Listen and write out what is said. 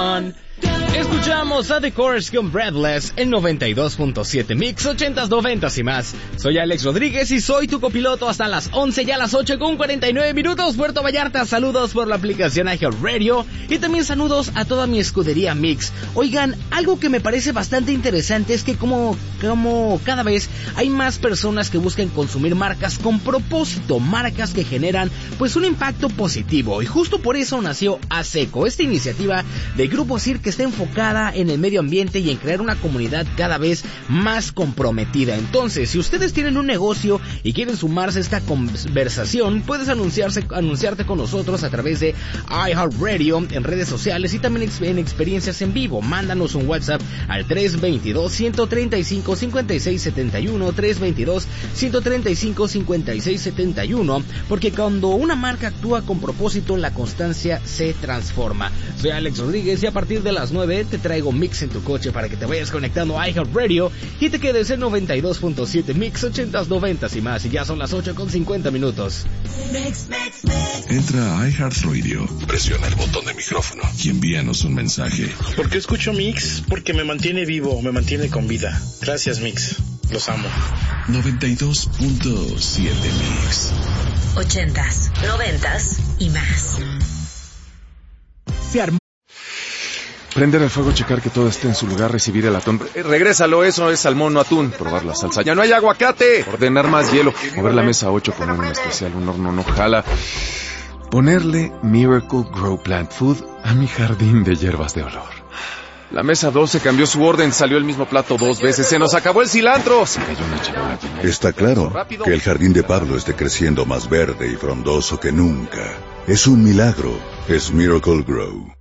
on. Escuchamos a The Course con Breathless en 92.7 Mix, 80s, 90s y más. Soy Alex Rodríguez y soy tu copiloto hasta las 11 y a las 8 con 49 minutos. Puerto Vallarta, saludos por la aplicación iHeartRadio y también saludos a toda mi escudería Mix. Oigan, algo que me parece bastante interesante es que como cada vez hay más personas que buscan consumir marcas con propósito, marcas que generan pues un impacto positivo, y justo por eso nació ASECO, esta iniciativa de Grupo CIR que está enfocada en el medio ambiente y en crear una comunidad cada vez más comprometida. Entonces, si ustedes tienen un negocio y quieren sumarse a esta conversación, puedes anunciarte con nosotros a través de iHeartRadio en redes sociales y también en experiencias en vivo. Mándanos un WhatsApp al 322-135-5671, 322-135-5671, porque cuando una marca actúa con propósito, la constancia se transforma. Soy Alex Rodríguez y a partir de las 9 te traigo Mix en tu coche para que te vayas conectando a iHeartRadio y te quedes en 92.7 Mix, 80s, 90s y más. Y ya son las 8 con 50 minutos. Entra a iHeartRadio, presiona el botón de micrófono y envíanos un mensaje. ¿Por qué escucho Mix? Porque me mantiene vivo, me mantiene con vida. Gracias, Mix. Los amo. 92.7 Mix. 80s, 90s y más. Se armó. Prender el fuego, checar que todo esté en su lugar, recibir el atún. Regrésalo, eso es salmón, no atún. Probar la salsa. ¡Ya no hay aguacate! Ordenar más hielo. Mover la mesa 8, poner un especial, un horno no jala. Ponerle Miracle Grow Plant Food a mi jardín de hierbas de olor. La mesa 12 cambió su orden, salió el mismo plato 2 veces. ¡Se nos acabó el cilantro! Se cayó una chirola. Está claro que el jardín de Pablo esté creciendo más verde y frondoso que nunca. Es un milagro. Es Miracle Grow.